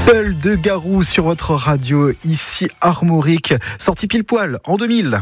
Seul de Garou sur votre radio, ici Armorique, sorti pile poil en 2000.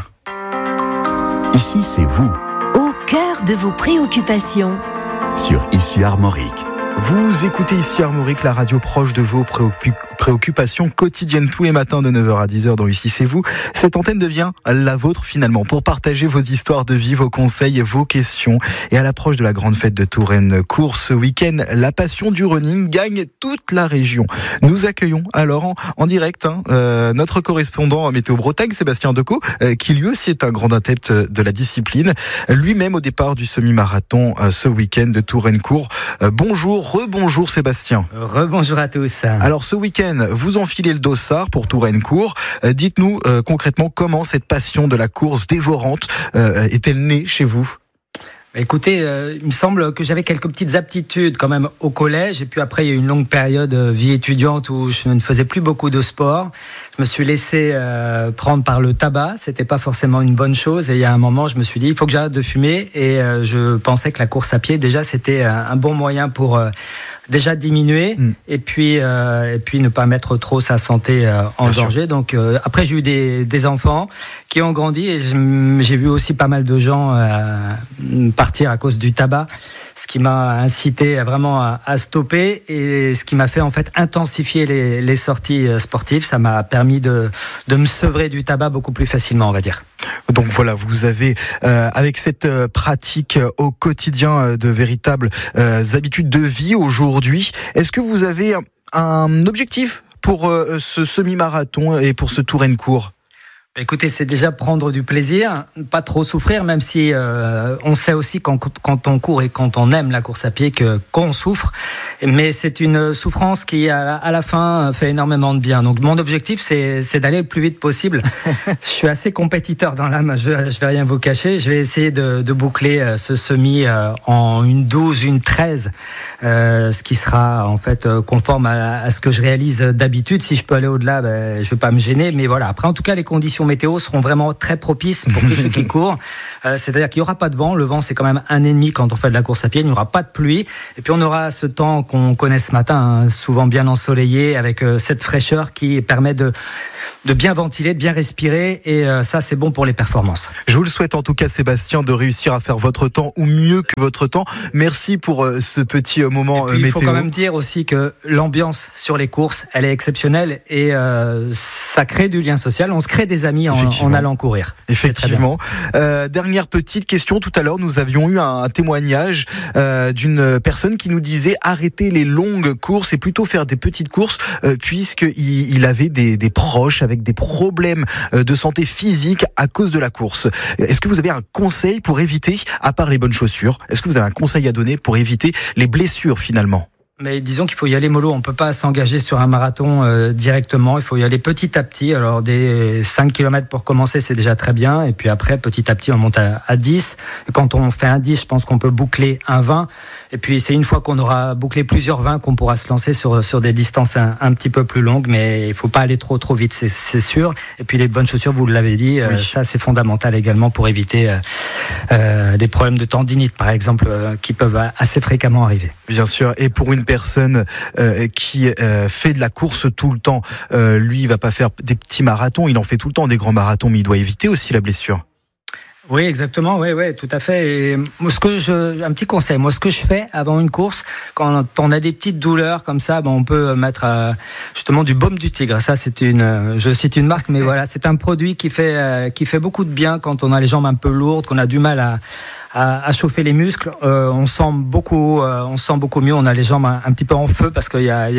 Ici, c'est vous, au cœur de vos préoccupations. sur Ici Armorique. Vous écoutez ici Armorique, la radio proche de vos préoccupations quotidiennes tous les matins de 9h à 10h dans Ici c'est vous. Cette antenne devient la vôtre finalement pour partager vos histoires de vie, vos conseils et vos questions. Et à l'approche de la grande fête de Touraine-Cours ce week-end, la passion du running gagne toute la région. Nous accueillons alors en direct notre correspondant à Météo Bretagne, Sébastien Decaux, qui lui aussi est un grand adepte de la discipline. Lui-même au départ du semi-marathon ce week-end de Touraine-Cours. Bonjour. Rebonjour Sébastien. Rebonjour à tous. Alors ce week-end, vous enfilez le dossard pour Touraine-Cours. Dites-nous concrètement comment cette passion de la course dévorante est-elle née chez vous ? Écoutez, il me semble que j'avais quelques petites aptitudes quand même au collège, et puis après il y a eu une longue période vie étudiante où je ne faisais plus beaucoup de sport. Je me suis laissé prendre par le tabac, c'était pas forcément une bonne chose, et il y a un moment je me suis dit il faut que j'arrête de fumer, et je pensais que la course à pied déjà c'était un bon moyen pour déjà diminuer et puis ne pas mettre trop sa santé en danger. Donc après j'ai eu des enfants qui ont grandi, et j'ai vu aussi pas mal de gens partir à cause du tabac, ce qui m'a incité à stopper, et ce qui m'a fait en fait intensifier les sorties sportives. Ça m'a permis de me sevrer du tabac beaucoup plus facilement, on va dire. Donc voilà, vous avez avec cette pratique au quotidien de véritables habitudes de vie aujourd'hui. Est-ce que vous avez un objectif pour ce semi-marathon et pour ce Touraine-Cours ? Écoutez, c'est déjà prendre du plaisir, pas trop souffrir, même si on sait aussi quand on court et quand on aime la course à pied qu'on souffre, mais c'est une souffrance qui à la fin fait énormément de bien. Donc mon objectif c'est d'aller le plus vite possible. Je suis assez compétiteur dans l'âme, je vais rien vous cacher. Je vais essayer de boucler ce semi en une 12, une 13, ce qui sera en fait conforme à ce que je réalise d'habitude. Si je peux aller au-delà, je vais pas me gêner, mais voilà. Après en tout cas les conditions météo seront vraiment très propices pour tous ceux qui courent. C'est-à-dire qu'il n'y aura pas de vent. Le vent, c'est quand même un ennemi quand on fait de la course à pied. Il n'y aura pas de pluie. Et puis, on aura ce temps qu'on connaît ce matin, souvent bien ensoleillé, avec cette fraîcheur qui permet de bien ventiler, de bien respirer. Et ça, c'est bon pour les performances. Je vous le souhaite en tout cas, Sébastien, de réussir à faire votre temps ou mieux que votre temps. Merci pour ce petit moment météo. Il faut quand même dire aussi que l'ambiance sur les courses, elle est exceptionnelle, et ça crée du lien social. On se crée des amis en allant courir. Effectivement. Dernière petite question. Tout à l'heure, nous avions eu un témoignage d'une personne qui nous disait arrêter les longues courses et plutôt faire des petites courses puisqu'il avait des proches avec des problèmes de santé physique à cause de la course. Est-ce que vous avez un conseil pour éviter, à part les bonnes chaussures, est-ce que vous avez un conseil à donner pour éviter les blessures finalement ? Mais disons qu'il faut y aller mollo, on ne peut pas s'engager sur un marathon directement, il faut y aller petit à petit. Alors des 5 km pour commencer, c'est déjà très bien, et puis après petit à petit on monte à 10. Et quand on fait un 10, je pense qu'on peut boucler un 20, et puis c'est une fois qu'on aura bouclé plusieurs 20 qu'on pourra se lancer sur des distances un petit peu plus longues, mais il ne faut pas aller trop vite, c'est sûr. Et puis les bonnes chaussures, vous l'avez dit, ça c'est fondamental également pour éviter des problèmes de tendinite par exemple, qui peuvent assez fréquemment arriver. Bien sûr, et pour une personne qui fait de la course tout le temps, lui il va pas faire des petits marathons, il en fait tout le temps des grands marathons, mais il doit éviter aussi la blessure. Oui, exactement, oui, tout à fait. Et un petit conseil, moi ce que je fais avant une course, quand on a des petites douleurs comme ça, on peut mettre justement du baume du tigre. Ça je cite une marque, mais voilà, c'est un produit qui fait beaucoup de bien quand on a les jambes un peu lourdes, qu'on a du mal à chauffer les muscles. On sent beaucoup mieux. On a les jambes un petit peu en feu parce qu'il y a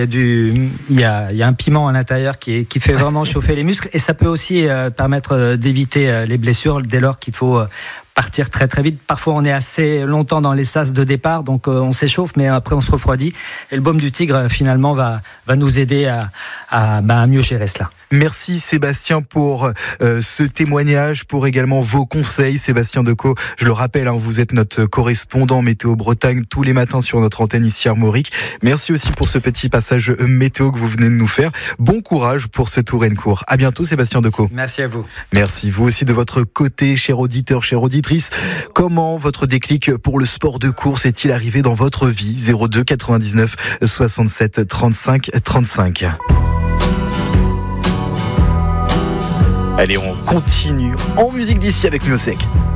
un piment à l'intérieur qui fait vraiment chauffer les muscles, et ça peut aussi permettre d'éviter les blessures dès lors qu'il faut partir très très vite. Parfois on est assez longtemps dans les sas de départ, donc on s'échauffe, mais après on se refroidit, et le baume du tigre finalement va nous aider à mieux gérer cela. Merci Sébastien pour ce témoignage, pour également vos conseils. Sébastien Decaux, je le rappelle, vous êtes notre correspondant Météo Bretagne tous les matins sur notre antenne ici Armorique. Merci aussi pour ce petit passage météo que vous venez de nous faire. Bon courage pour ce Touraine-Cours. À bientôt Sébastien Decaux. Merci à vous. Merci vous aussi de votre côté, cher auditeur, chère auditrice. Comment votre déclic pour le sport de course est-il arrivé dans votre vie ? 02 99 67 35 35. Allez, on continue en musique d'ici avec Miosek.